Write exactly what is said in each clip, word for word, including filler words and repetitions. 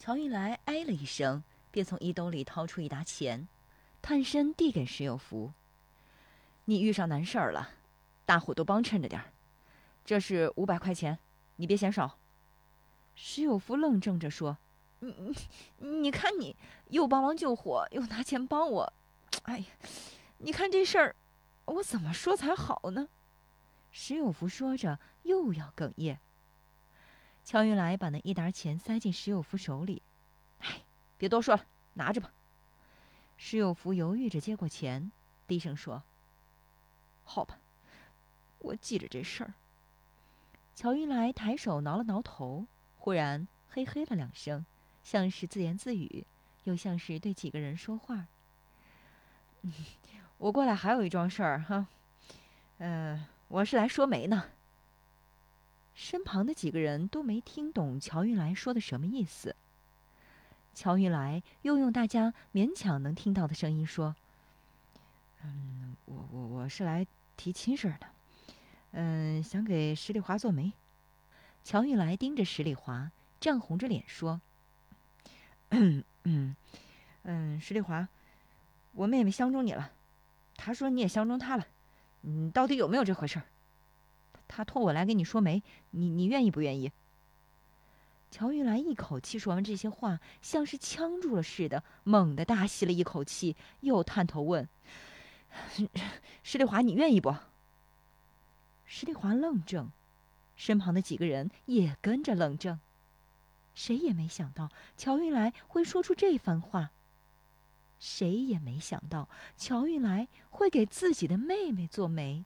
乔玉来哎了一声，便从衣兜里掏出一沓钱，探身递给石有福：“你遇上难事儿了，大伙都帮衬着点儿。这是五百块钱，你别嫌少。”石有福愣怔着说：“你你你看你又帮忙救火，又拿钱帮我，哎呀，你看这事儿，我怎么说才好呢？”石有福说着又要哽咽。乔云来把那一沓钱塞进石有福手里：“哎，别多说了，拿着吧。”石有福犹豫着接过钱，低声说：“好吧，我记着这事儿。”乔云来抬手挠了挠头，忽然嘿嘿了两声，像是自言自语，又像是对几个人说话。嗯，我过来还有一桩事儿哈，呃，我是来说媒呢。身旁的几个人都没听懂乔云来说的什么意思。乔云来又用大家勉强能听到的声音说：“嗯，我我我是来提亲事儿的，嗯，想给石丽华做媒。”乔云来盯着石丽华，涨红着脸说：“嗯嗯嗯，石丽华，我妹妹相中你了，她说你也相中她了，嗯，到底有没有这回事儿？她托我来给你说媒，你你愿意不愿意？”乔玉来一口气说完这些话，像是呛住了似的，猛地大吸了一口气，又探头问：“石丽华，你愿意不？”石丽华愣怔，身旁的几个人也跟着愣怔。谁也没想到乔玉来会说出这番话，谁也没想到乔玉来会给自己的妹妹做媒。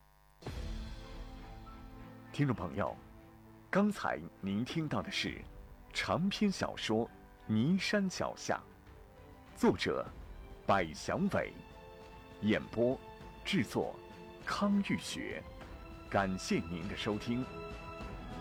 听众朋友，刚才您听到的是长篇小说《尼山脚下》，作者百祥伟，演播制作康玉雪。感谢您的收听。